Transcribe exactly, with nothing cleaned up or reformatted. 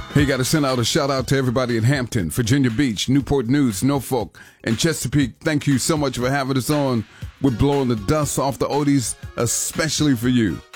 Hey, got to send out a shout out to everybody in Hampton, Virginia Beach, Newport News, Norfolk, and Chesapeake. Thank you so much for having us on. We're blowing the dust off the oldies, especially for you.